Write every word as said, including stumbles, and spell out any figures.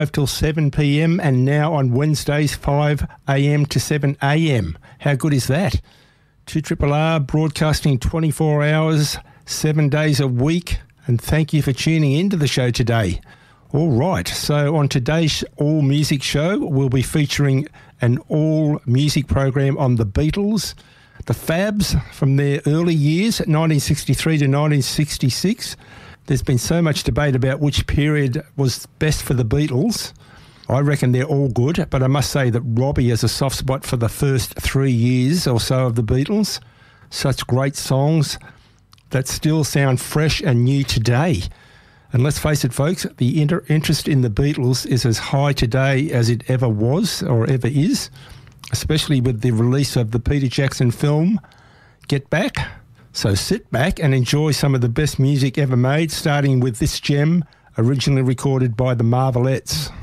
till seven p.m. and now on Wednesdays five a.m. to seven a.m. How good is that? two R R R broadcasting twenty-four hours, seven days a week, and thank you for tuning into the show today. All right, so on today's All Music Show, we'll be featuring an all-music program on the Beatles, the Fabs from their early years, nineteen sixty-three to nineteen sixty-six. There's been so much debate about which period was best for the Beatles. I reckon they're all good, but I must say that Robbie has a soft spot for the first three years or so of the Beatles. Such great songs that still sound fresh and new today. And let's face it, folks, the inter- interest in the Beatles is as high today as it ever was or ever is, especially with the release of the Peter Jackson film, Get Back. So sit back and enjoy some of the best music ever made, starting with this gem, originally recorded by the Marvelettes.